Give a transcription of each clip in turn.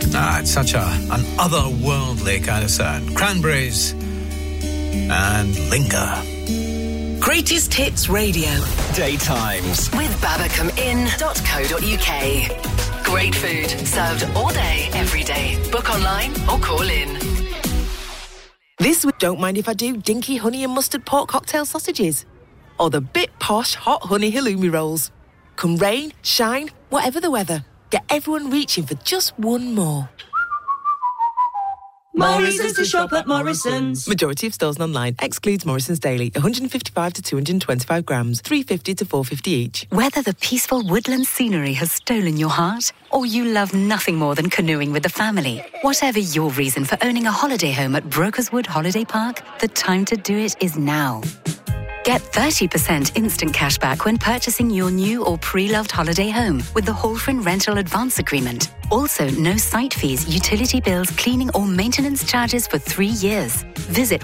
It's such an otherworldly kind of sound. Cranberries and Linger. Greatest Hits Radio. Daytimes. With babacominn.co.uk. Great food, served all day, every day. Book online or call in. This week, don't mind if I do dinky honey and mustard pork cocktail sausages. Or the bit posh hot honey halloumi rolls. Come rain, shine, whatever the weather. Get everyone reaching for just one more. Morrison's to shop at Morrison's. Majority of stores and online. Excludes Morrison's Daily. 155 to 225 grams. 350 to 450 each. Whether the peaceful woodland scenery has stolen your heart or you love nothing more than canoeing with the family, whatever your reason for owning a holiday home at Brokerswood Holiday Park, the time to do it is now. Get 30% instant cash back when purchasing your new or pre-loved holiday home with the Halfrin Rental Advance Agreement. Also, no site fees, utility bills, cleaning or maintenance charges for 3 years. Visit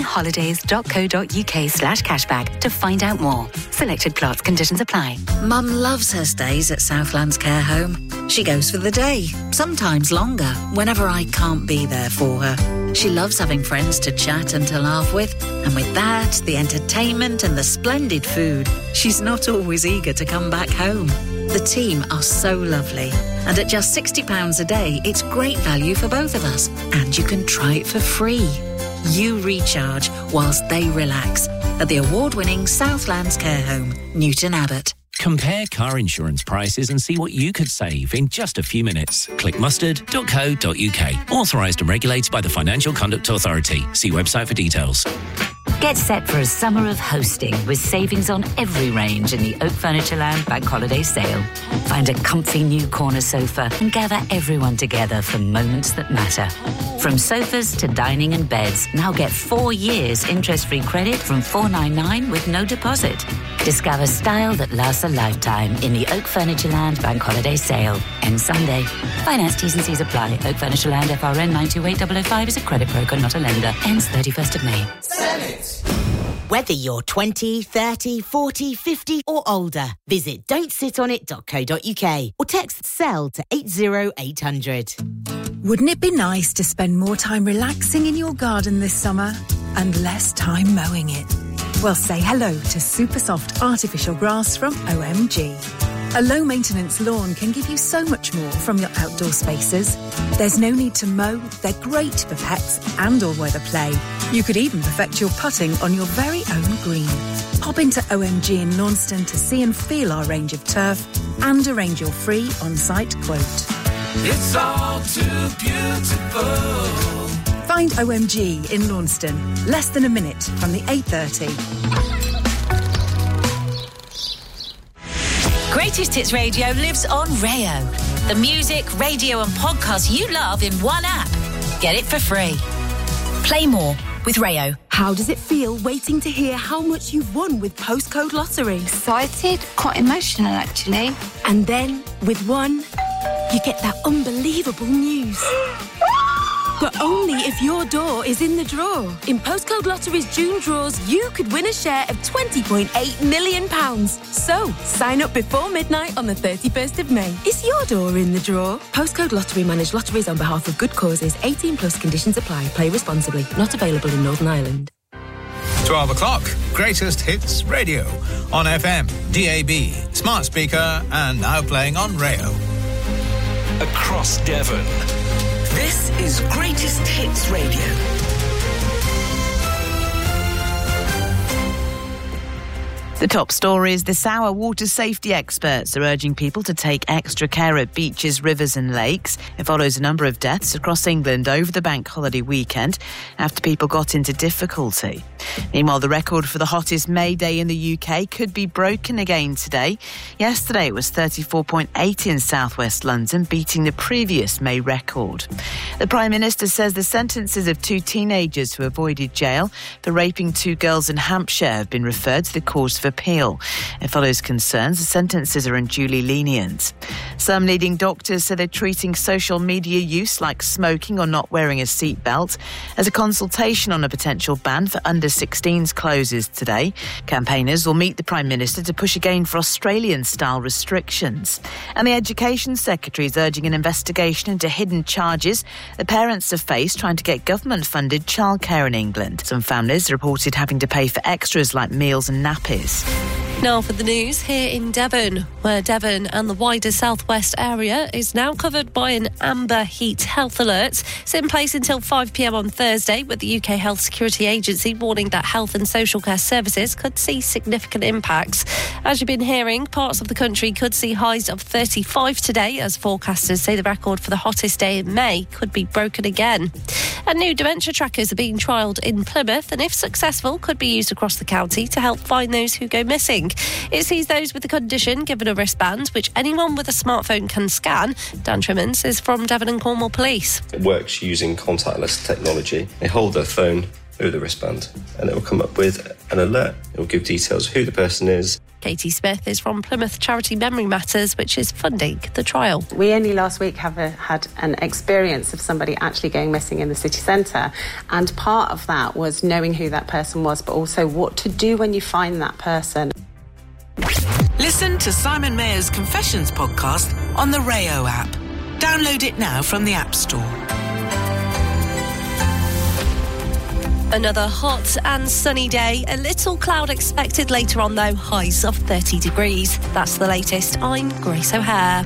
halfrinholidays.co.uk/cashback to find out more. Selected plots, conditions apply. Mum loves her stays at Southlands Care Home. She goes for the day, sometimes longer, whenever I can't be there for her. She loves having friends to chat and to laugh with, and with that, the entertainment and the splendid food, she's not always eager to come back home. The team are so lovely, and at just £60 a day, it's great value for both of us, and you can try it for free. You recharge whilst they relax at the award-winning Southlands Care Home, Newton Abbot. Compare car insurance prices and see what you could save in just a few minutes. Click mustard.co.uk. Authorised and regulated by the Financial Conduct Authority. See website for details. Get set for a summer of hosting with savings on every range in the Oak Furnitureland Bank Holiday Sale. Find a comfy new corner sofa and gather everyone together for moments that matter. From sofas to dining and beds, now get 4 years interest-free credit from $499 with no deposit. Discover style that lasts a lifetime in the Oak Furnitureland Bank Holiday Sale. Ends Sunday. Finance T's and C's apply. Oak Furnitureland FRN 928005 is a credit broker, not a lender. Ends 31st of May. Sell it! Whether you're 20, 30, 40, 50 or older, visit don'tsitonit.co.uk or text SELL to 80800. Wouldn't it be nice to spend more time relaxing in your garden this summer and less time mowing it? Well, say hello to Super Soft Artificial Grass from OMG. A low-maintenance lawn can give you so much more from your outdoor spaces. There's no need to mow, they're great for pets and all-weather play. You could even perfect your putting on your very own green. Pop into OMG in Launceston to see and feel our range of turf and arrange your free on-site quote. It's all too beautiful. Find OMG in Launceston, less than a minute from the 8:30. Greatest Hits Radio lives on Rayo. The music, radio and podcasts you love in one app. Get it for free. Play more with Rayo. How does it feel waiting to hear how much you've won with Postcode Lottery? Excited, quite emotional actually. And then, with one, you get that unbelievable news. But only if your door is in the draw. In Postcode Lottery's June draws, you could win a share of £20.8 million. So, sign up before midnight on the 31st of May. Is your door in the draw? Postcode Lottery manage lotteries on behalf of good causes. 18 plus conditions apply. Play responsibly. Not available in Northern Ireland. 12 o'clock, Greatest Hits Radio on FM, DAB, smart speaker, and now playing on Rayo. Across Devon. This is Greatest Hits Radio. The top stories. This hour, water safety experts are urging people to take extra care at beaches, rivers and lakes. It follows a number of deaths across England over the bank holiday weekend after people got into difficulty. Meanwhile, the record for the hottest May day in the UK could be broken again today. Yesterday it was 34.8 in southwest London, beating the previous May record. The Prime Minister says the sentences of 2 teenagers who avoided jail for raping 2 girls in Hampshire have been referred to the cause for Appeal. It follows concerns the sentences are unduly lenient. Some leading doctors say they're treating social media use like smoking or not wearing a seatbelt as a consultation on a potential ban for under-16s closes today. Campaigners will meet the Prime Minister to push again for Australian-style restrictions. And the Education Secretary is urging an investigation into hidden charges the parents have faced trying to get government-funded childcare in England. Some families reported having to pay for extras like meals and nappies. Now for the news here in Devon, where Devon and the wider southwest area is now covered by an amber heat health alert. It's in place until 5 p.m. on Thursday, with the UK Health Security Agency warning that health and social care services could see significant impacts. As you've been hearing, parts of the country could see highs of 35 today, as forecasters say the record for the hottest day in May could be broken again. And new dementia trackers are being trialled in Plymouth, and if successful, could be used across the county to help find those who go missing. It sees those with the condition given a wristband, which anyone with a smartphone can scan. Dan Trimmins is from Devon and Cornwall Police. It works using contactless technology. They hold their phone through the wristband and it will come up with an alert. It will give details of who the person is. Katie Smith is from Plymouth Charity Memory Matters, which is funding the trial. We only last week have had an experience of somebody actually going missing in the city centre, and part of that was knowing who that person was, but also what to do when you find that person. Listen to Simon Mayer's Confessions podcast on the Rayo app. Download it now from the App Store. Another hot and sunny day. A little cloud expected later on, though. Highs of 30 degrees. That's the latest. I'm Grace O'Hare.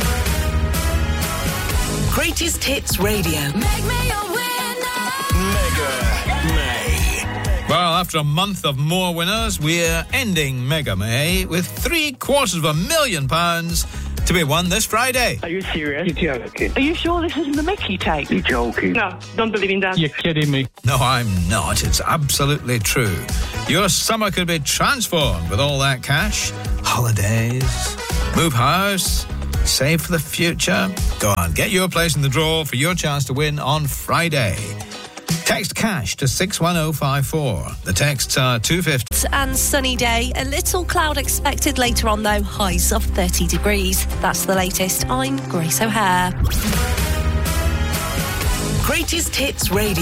Greatest Hits Radio. Make me a winner. Mega May. Well, after a month of more winners, we're ending Mega May with £750,000 to be won this Friday. Are you serious? You're joking. Are you sure this isn't the Mickey tape? You're joking. No, don't believe in that. You're kidding me. No, I'm not. It's absolutely true. Your summer could be transformed with all that cash. Holidays, move house, save for the future. Go on, get your place in the draw for your chance to win on Friday. Text cash to 61054. The texts are 250. And sunny day. A little cloud expected later on, though. Highs of 30 degrees. That's the latest. I'm Grace O'Hare. Greatest Hits Radio.